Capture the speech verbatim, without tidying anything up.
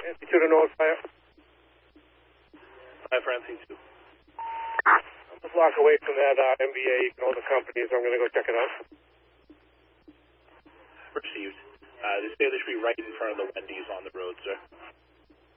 Nancy two to notify you. five Francie two. I'm a block away from that uh, M B A, and all the companies. I'm going to go check it out. Received. Uh, this day there should be right in front of the Wendy's on the road, sir.